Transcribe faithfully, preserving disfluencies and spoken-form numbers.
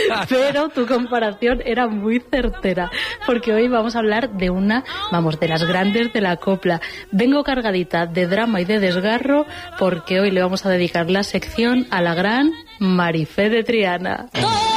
pero tu comparación era muy certera, porque hoy vamos a hablar de una, vamos, de las grandes de la copla. Vengo cargadita de drama y de desgarro, porque hoy le vamos a dedicar la sección a la gran Marifé de Triana.